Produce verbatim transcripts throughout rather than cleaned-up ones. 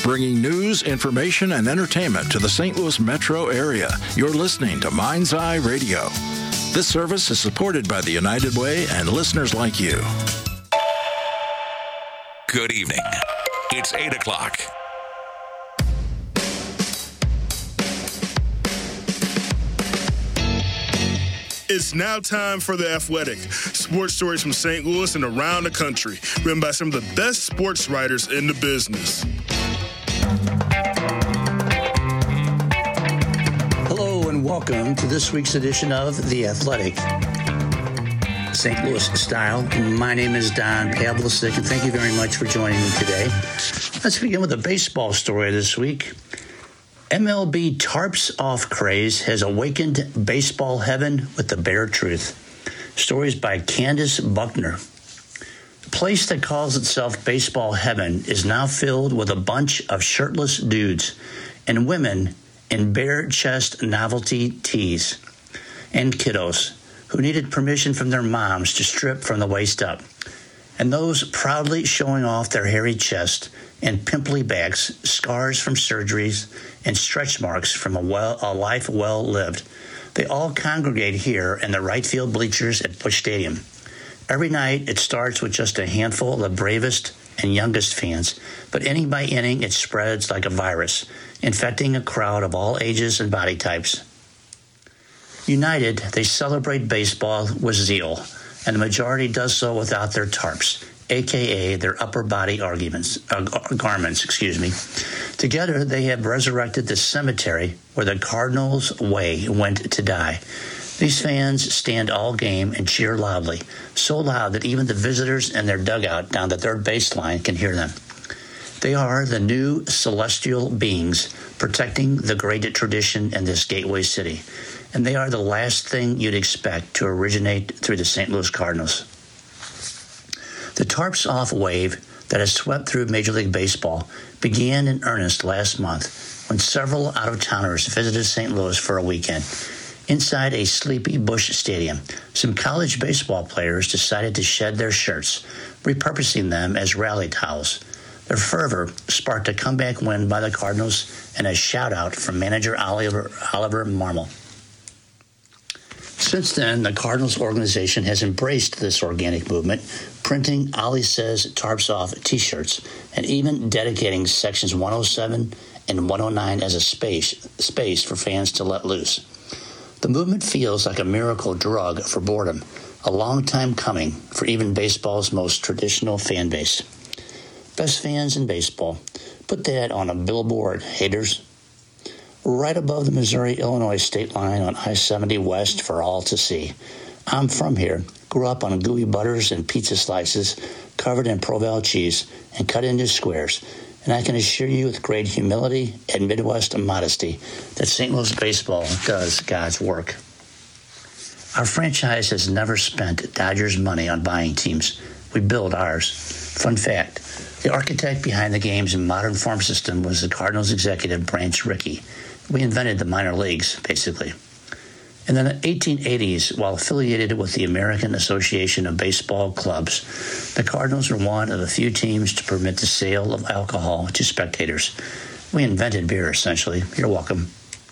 bringing news, information, and entertainment to the Saint Louis metro area. You're listening to Mind's Eye Radio. This service is supported by the United Way and listeners like you. Good evening. It's eight o'clock. It's now time for The Athletic, sports stories from Saint Louis and around the country, written by some of the best sports writers in the business. Hello and welcome to this week's edition of The Athletic, Saint Louis style. My name is Don Pavlicic, and thank you very much for joining me today. Let's begin with a baseball story this week. M L B tarps off craze has awakened baseball heaven with the bare truth. Stories by Candace Buckner. The place that calls itself baseball heaven is now filled with a bunch of shirtless dudes and women in bare chest novelty tees and kiddos who needed permission from their moms to strip from the waist up, and those proudly showing off their hairy chest and pimply backs, scars from surgeries, and stretch marks from a, well, a life well lived. They all congregate here in the right field bleachers at Busch Stadium. Every night, it starts with just a handful of the bravest and youngest fans, but inning by inning, it spreads like a virus, infecting a crowd of all ages and body types. United, they celebrate baseball with zeal, and the majority does so without their tarps, a k a their upper body arguments, uh, garments, excuse me. Together, they have resurrected the cemetery where the Cardinals' way went to die. These fans stand all game and cheer loudly, so loud that even the visitors in their dugout down the third baseline can hear them. They are the new celestial beings protecting the great tradition in this gateway city, and they are the last thing you'd expect to originate through the Saint Louis Cardinals. The tarps off wave that has swept through Major League Baseball began in earnest last month when several out-of-towners visited Saint Louis for a weekend. Inside a sleepy Busch Stadium, some college baseball players decided to shed their shirts, repurposing them as rally towels. Their fervor sparked a comeback win by the Cardinals and a shout-out from manager Oliver, Oliver Marmol. Since then, the Cardinals organization has embraced this organic movement, printing Ollie Says Tarps Off t-shirts and even dedicating sections one oh seven and one oh nine as a space, space for fans to let loose. The movement feels like a miracle drug for boredom, a long time coming for even baseball's most traditional fan base. Best fans in baseball, put that on a billboard, haters. Right above the Missouri-Illinois state line on I seventy West for all to see. I'm from here, grew up on gooey butters and pizza slices covered in Provel cheese and cut into squares, and I can assure you with great humility and Midwest modesty that Saint Louis baseball does God's work. Our franchise has never spent Dodgers money on buying teams. We build ours. Fun fact, the architect behind the game's modern farm system was the Cardinals executive Branch Rickey. We invented the minor leagues, basically. In the eighteen eighties, while affiliated with the American Association of Baseball Clubs, the Cardinals were one of the few teams to permit the sale of alcohol to spectators. We invented beer, essentially. You're welcome.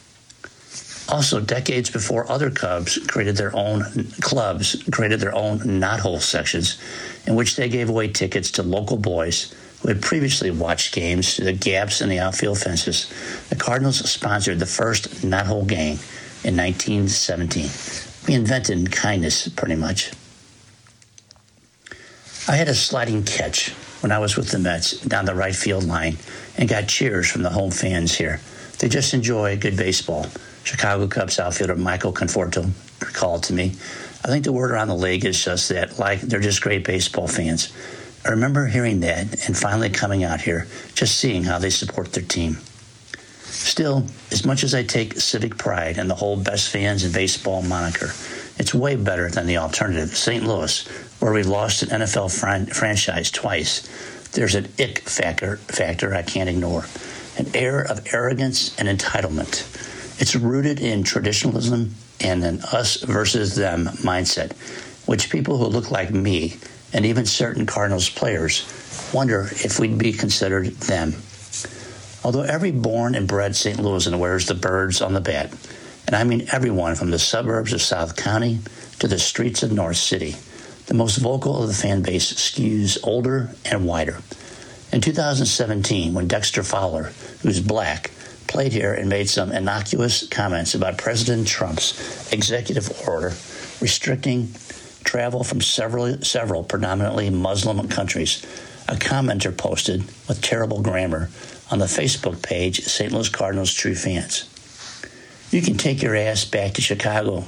Also, decades before other Cubs created their own clubs, created their own knothole sections, in which they gave away tickets to local boys who had previously watched games through the gaps in the outfield fences. The Cardinals sponsored the first knothole gang in nineteen seventeen. We invented kindness, pretty much. I had a sliding catch when I was with the Mets down the right field line and got cheers from the home fans here. They just enjoy good baseball. Chicago Cubs outfielder Michael Conforto recalled to me. I think the word around the league is just that, like, they're just great baseball fans. I remember hearing that and finally coming out here, just seeing how they support their team. Still, as much as I take civic pride in the whole best fans in baseball moniker, it's way better than the alternative, Saint Louis, where we lost an N F L fran- franchise twice. There's an ick factor, factor I can't ignore, an air of arrogance and entitlement. It's rooted in traditionalism and an us versus them mindset, which people who look like me and even certain Cardinals players wonder if we'd be considered them. Although every born and bred Saint Louisan wears the birds on the bat, and I mean everyone from the suburbs of South County to the streets of North City, the most vocal of the fan base skews older and whiter. In two thousand seventeen, when Dexter Fowler, who's black, played here and made some innocuous comments about President Trump's executive order restricting travel from several, several predominantly Muslim countries, a commenter posted with terrible grammar on the Facebook page Saint Louis Cardinals True Fans. You can take your ass back to Chicago,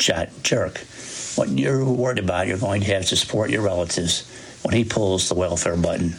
jerk. What you're worried about, you're going to have to support your relatives when he pulls the welfare button.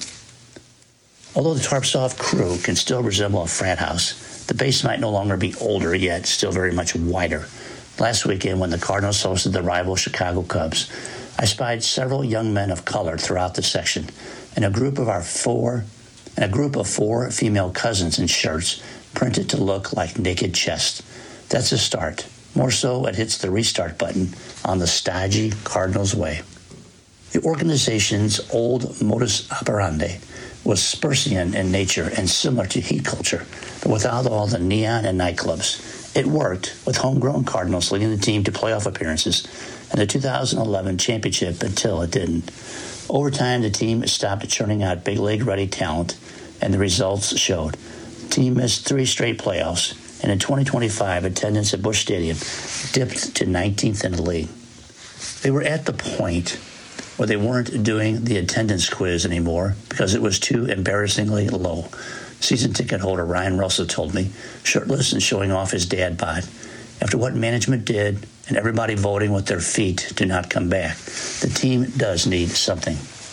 Although the Tarps Off crew can still resemble a frat house, the base might no longer be older, yet still very much wider. Last weekend, when the Cardinals hosted the rival Chicago Cubs, I spied several young men of color throughout the section, and a group of our four, and a group of four female cousins in shirts printed to look like naked chests. That's a start. More so, it hits the restart button on the stodgy Cardinals way. The organization's old modus operandi was Spursian in nature and similar to heat culture, but without all the neon and nightclubs. It worked, with homegrown Cardinals leading the team to playoff appearances and the two thousand eleven championship until it didn't. Over time, the team stopped churning out big league-ready talent, and the results showed. The team missed three straight playoffs, and in twenty twenty-five, attendance at Busch Stadium dipped to nineteenth in the league. They were at the point where they weren't doing the attendance quiz anymore because it was too embarrassingly low. Season ticket holder Ryan Russell told me, shirtless and showing off his dad bod. After what management did and everybody voting with their feet to not come back, the team does need something.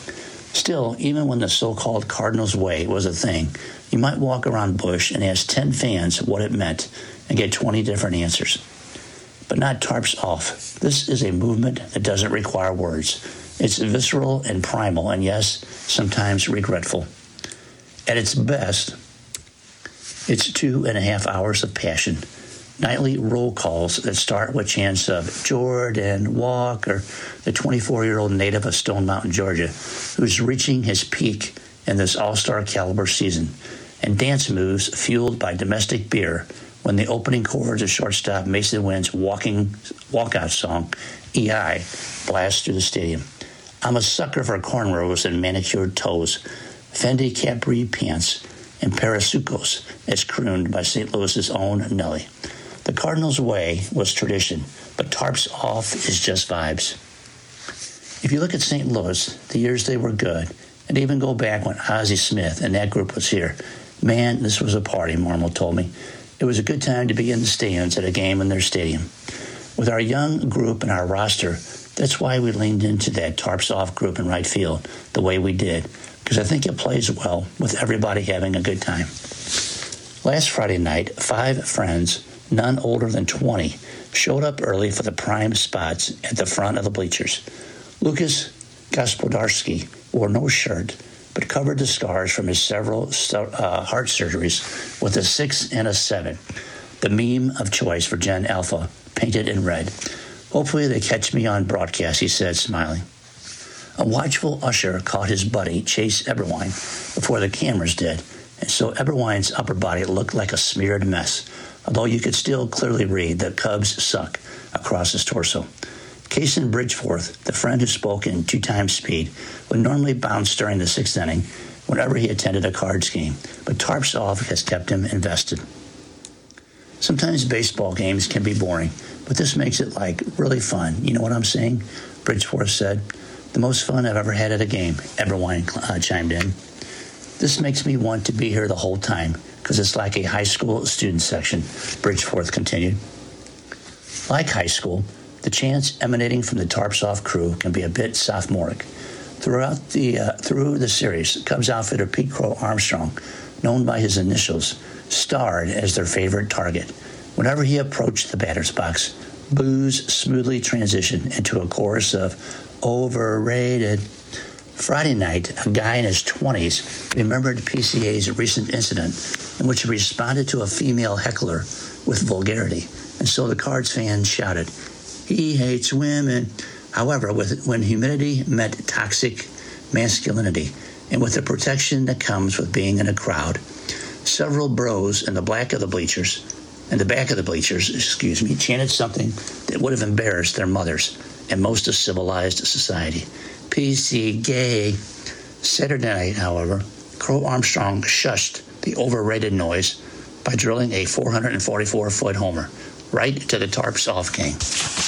Still, even when the so-called Cardinals way was a thing, you might walk around Busch and ask ten fans what it meant and get twenty different answers. But not Tarps Off. This is a movement that doesn't require words. It's visceral and primal, and yes, sometimes regretful. At its best, it's two and a half hours of passion. Nightly roll calls that start with chants of Jordan Walker, the twenty-four-year-old native of Stone Mountain, Georgia, who's reaching his peak in this all-star caliber season, and dance moves fueled by domestic beer when the opening chords of shortstop Mason Wynn's walking walkout song, E I, blasts through the stadium. I'm a sucker for cornrows and manicured toes, Fendi Capri pants, and Parasucos, as crooned by Saint Louis's own Nelly. The Cardinals' way was tradition, but Tarps Off is just vibes. If you look at Saint Louis, the years they were good, and even go back when Ozzie Smith and that group was here, man, this was a party, Marmol told me. It was a good time to be in the stands at a game in their stadium. With our young group and our roster, that's why we leaned into that Tarps Off group in right field the way we did, because I think it plays well with everybody having a good time. Last Friday night, five friends, none older than twenty, showed up early for the prime spots at the front of the bleachers. Lucas Gospodarski wore no shirt, but covered the scars from his several uh, heart surgeries with a six and a seven, the meme of choice for Gen Alpha, painted in red. Hopefully they catch me on broadcast, he said, smiling. A watchful usher caught his buddy, Chase Eberwine, before the cameras did, and so Eberwine's upper body looked like a smeared mess, although you could still clearly read that Cubs suck across his torso. Kason Bridgeforth, the friend who spoke in two-times speed, would normally bounce during the sixth inning whenever he attended a Cards game, but Tarps Off has kept him invested. Sometimes baseball games can be boring, but this makes it, like, really fun. You know what I'm saying? Bridgeforth said. The most fun I've ever had at a game, Eberwine uh, chimed in. This makes me want to be here the whole time, because it's like a high school student section, Bridgeforth continued. Like high school, the chants emanating from the Tarps Off crew can be a bit sophomoric. Throughout the uh, through the series, Cubs outfitter Pete Crow Armstrong, known by his initials, starred as their favorite target. Whenever he approached the batter's box, boos smoothly transitioned into a chorus of overrated. Friday night, a guy in his twenties remembered P C A's recent incident in which he responded to a female heckler with vulgarity, and so the Cards fans shouted, "He hates women." However, with, when humidity met toxic masculinity, and with the protection that comes with being in a crowd, Several bros in the back of the bleachers, in the back of the bleachers, excuse me, chanted something that would have embarrassed their mothers and most of civilized society. P C gay. Saturday night, however, Crow Armstrong shushed the overrated noise by drilling a four hundred forty-four foot homer right to the tarps off game.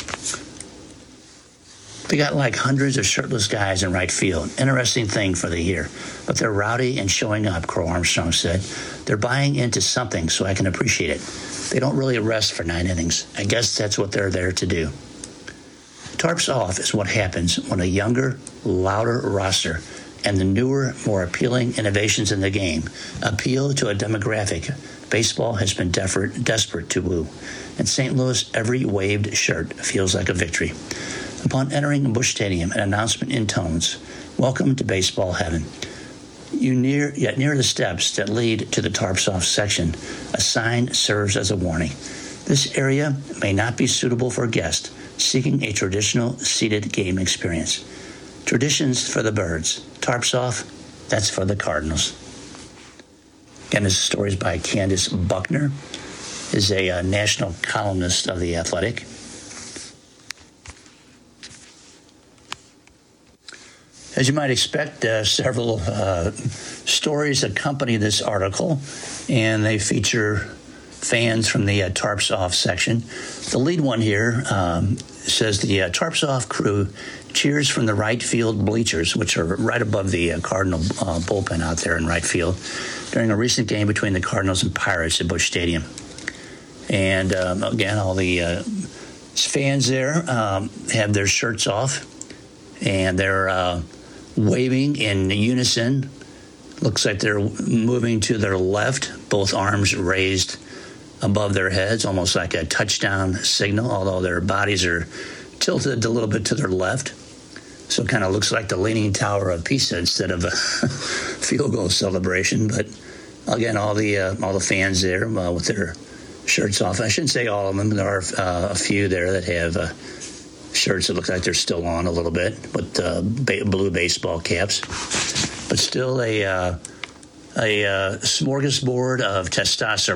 They got like hundreds of shirtless guys in right field. Interesting thing for the year. But they're rowdy and showing up, Crow Armstrong said. They're buying into something so I can appreciate it. They don't really rest for nine innings. I guess that's what they're there to do. Tarps off is what happens when a younger, louder roster and the newer, more appealing innovations in the game appeal to a demographic baseball has been defer- desperate to woo. In Saint Louis, every waved shirt feels like a victory. Upon entering Busch Stadium, an announcement intones, "Welcome to baseball heaven." You near, yet near the steps that lead to the tarps off section, a sign serves as a warning. This area may not be suitable for guests seeking a traditional seated game experience. Traditions for the birds. Tarps off, that's for the Cardinals. Again, this story is by Candace Buckner, is a uh, national columnist of The Athletic. As you might expect, uh, several uh, stories accompany this article, and they feature fans from the uh, Tarps Off section. The lead one here um, says the uh, Tarps Off crew cheers from the right field bleachers, which are right above the uh, Cardinal uh, bullpen out there in right field, during a recent game between the Cardinals and Pirates at Busch Stadium. And um, again, all the uh, fans there um, have their shirts off, and they're uh, waving in unison. Looks like they're moving to their left, both arms raised above their heads, almost like a touchdown signal, although their bodies are tilted a little bit to their left. So it kind of looks like the Leaning Tower of Pisa instead of a field goal celebration. But again, all the uh, all the fans there uh, with their shirts off. I shouldn't say all of them. There are uh, a few there that have uh, shirts that look like they're still on a little bit, with uh, ba- blue baseball caps. But still a uh, a uh, smorgasbord of testosterone.